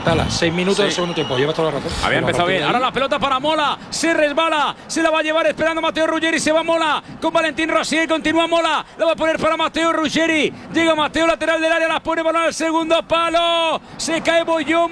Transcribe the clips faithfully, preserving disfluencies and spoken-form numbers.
Tala, seis minutos Sí. del segundo tiempo, llevas toda la razón. Había empezado bien. Ahora la pelota para Mola. Se resbala. Se la va a llevar esperando Matteo Ruggeri. Se va Mola con Valentín Rosier. Continúa Mola. La va a poner para Matteo Ruggeri. Llega Matteo, lateral del área. La pone balón al segundo palo. Se cae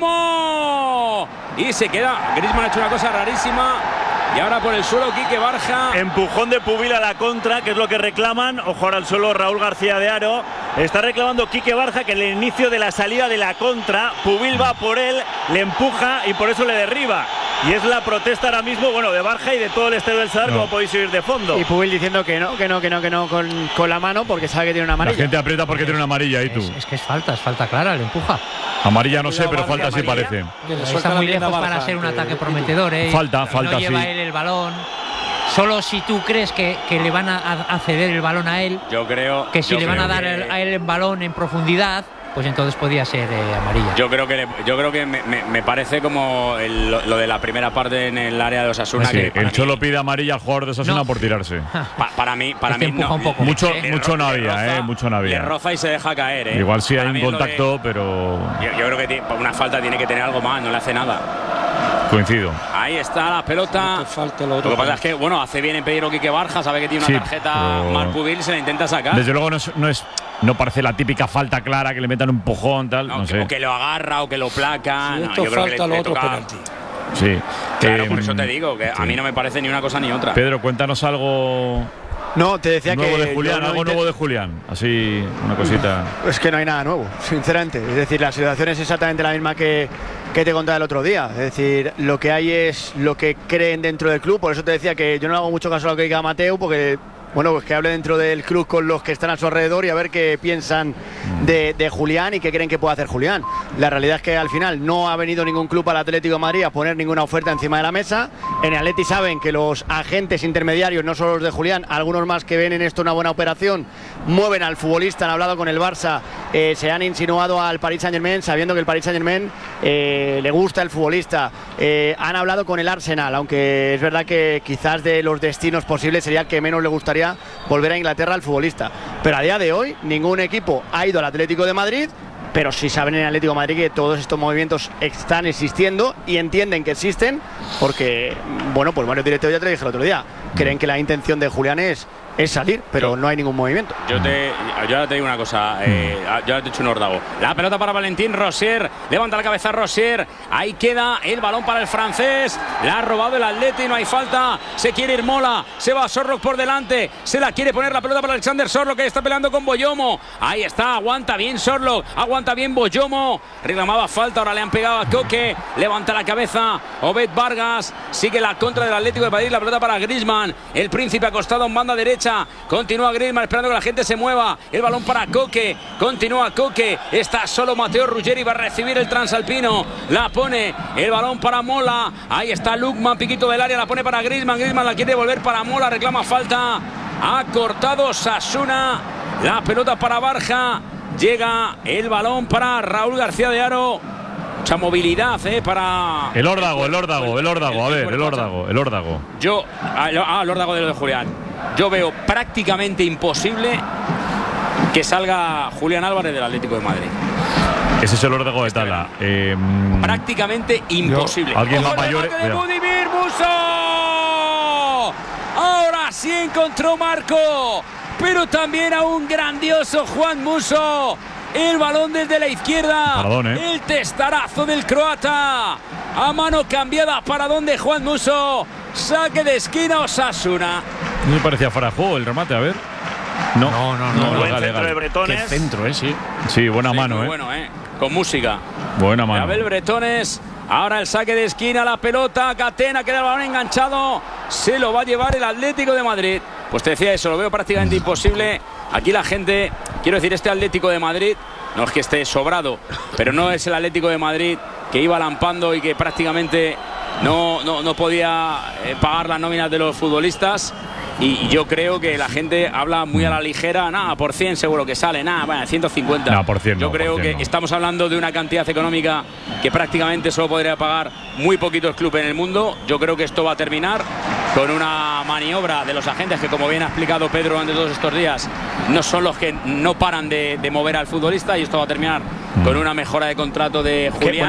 Boyomo. Y se queda. Griezmann ha hecho una cosa rarísima. Y ahora por el suelo Quique Barja. Empujón de Pubil a la contra, que es lo que reclaman. Ojo ahora al suelo Raúl García de Haro. Está reclamando Quique Barja que en el inicio de la salida de la contra, Pubil va por él, le empuja y por eso le derriba. Y es la protesta ahora mismo, bueno, de Barja y de todo el estadio del Sadar, no. Como podéis oír de fondo. Y Pubil diciendo que no, que no, que no, que no con, con la mano porque sabe que tiene una amarilla. La gente aprieta porque es, tiene una amarilla, ¿y tú? Es, es que es falta, es falta clara, le empuja. Amarilla no sé, pero falta sí parece. Está muy lejos para ser un ataque prometedor, ¿eh? Falta, no falta, lleva sí. él el balón. Solo si tú crees que, que le van a, a ceder el balón a él, Yo creo que si yo le van a dar que... el, a él el balón en profundidad, pues entonces podía ser eh, amarilla. Yo creo que le, yo creo que me, me, me parece como el, lo, lo de la primera parte en el área de Osasuna. Sí, que el Cholo pide amarilla al jugador de Osasuna no. por tirarse. Pa, para mí, para este mí empuja no, un poco. Mucho, le, mucho le no roza, había, eh, mucho no había. Le roza y se deja caer, eh. Igual sí hay Para un mí es contacto, de, pero yo, yo creo que tiene, una falta tiene que tener algo más, no le hace nada. coincido. Ahí está la pelota. Falta lo, lo que pasa es que, bueno, hace bien en pedirlo Quique Barja, sabe que tiene una Sí, tarjeta pero... Marc Pubil, se la intenta sacar. Desde luego no es, no es, no parece la típica falta clara que le metan un empujón, tal, no, no sé. O que lo agarra o que lo placa. Si no, esto yo creo falta, que le, lo le otro toca. penalti. Sí. Claro, eh, por eso te digo, que sí. a mí no me parece ni una cosa ni otra. Pedro, cuéntanos algo No, te decía nuevo que de Julián, yo no algo inter- nuevo de Julián. Así, una cosita. Es que no hay nada nuevo, sinceramente. Es decir, la situación es exactamente la misma que, que te contaba el otro día. Es decir, lo que hay es lo que creen dentro del club. Por eso te decía que yo no hago mucho caso a lo que diga Mateu, porque bueno, pues que hable dentro del club con los que están a su alrededor y a ver qué piensan de, de Julián y qué creen que puede hacer Julián. La realidad es que al final no ha venido ningún club al Atlético de Madrid a poner ninguna oferta encima de la mesa. En el Atleti saben que los agentes intermediarios, no solo los de Julián, algunos más que ven en esto una buena operación, mueven al futbolista, han hablado con el Barça, eh, se han insinuado al Paris Saint-Germain sabiendo que el Paris Saint-Germain eh, le gusta el futbolista. Eh, han hablado con el Arsenal, aunque es verdad que quizás de los destinos posibles sería el que menos le gustaría volver a Inglaterra al futbolista. Pero a día de hoy ningún equipo ha ido al Atlético de Madrid, pero sí saben en el Atlético de Madrid que todos estos movimientos están existiendo y entienden que existen porque, bueno, pues Mario Director ya te lo dije el otro día, creen que la intención de Julián es, es salir, pero yo, no hay ningún movimiento. Yo te, yo ahora te digo una cosa, eh, yo ahora te he hecho un órdago. La pelota para Valentín Rosier, levanta la cabeza Rosier, ahí queda el balón para el francés, la ha robado el Atleti, no hay falta, se quiere ir Mola, se va Sorlock por delante, se la quiere poner la pelota para Alexander Sorlock que está peleando con Boyomo, ahí está, aguanta bien Sorlock, aguanta bien Boyomo, reclamaba falta, ahora le han pegado a Coque, levanta la cabeza Obed Vargas, sigue la contra del Atlético de Madrid, la pelota para Griezmann, el príncipe acostado en banda derecha. Continúa Griezmann esperando que la gente se mueva. El balón para Coque. Continúa Coque. Está solo Matteo Ruggeri. Va a recibir el transalpino. La pone. El balón para Mola. Ahí está Lukman. Piquito del área. La pone para Griezmann. Griezmann la quiere volver para Mola. Reclama falta. Ha cortado Sasuna. La pelota para Barja. Llega el balón para Raúl García de Haro. Mucha movilidad, ¿eh? Para. El órdago, el órdago, el órdago. A ver, el órdago, el órdago. Yo. Ah, el órdago de lo de Julián. Yo veo prácticamente imposible que salga Julián Álvarez del Atlético de Madrid. Ese es el órdago de Tala. Eh, prácticamente imposible. Yo, ¿Alguien más mayor? De Budimir Musso. Ahora sí encontró Marco, pero también a un grandioso Juan Musso. El balón desde la izquierda. Paradón, ¿eh? El testarazo del croata. A mano cambiada para donde Juan Musso. Saque de esquina Osasuna. No me parecía fuera de juego el remate, a ver. No, no, no. no, no buen legal, centro legal. de Bretones. Qué centro, eh, sí. Sí, buena Sí, mano, muy eh. bueno, eh. Con música. Buena mano. Abel Bretones. Ahora el saque de esquina, la pelota. Catena, queda el balón enganchado. Se lo va a llevar el Atlético de Madrid. Pues te decía eso, lo veo prácticamente imposible. Aquí la gente, quiero decir, este Atlético de Madrid, no es que esté sobrado, pero no es el Atlético de Madrid que iba lampando y que prácticamente no, no, no podía eh, pagar las nóminas de los futbolistas. Y yo creo que la gente habla muy a la ligera. Nada, por cien seguro que sale. Nada, bueno, ciento cincuenta. No, por cien yo no, creo por cien que no. estamos hablando de una cantidad económica que prácticamente solo podría pagar muy poquitos clubes en el mundo. Yo creo que esto va a terminar con una maniobra de los agentes que, como bien ha explicado Pedro durante todos estos días, no son los que no paran de, de mover al futbolista, y esto va a terminar mm. con una mejora de contrato de Julián.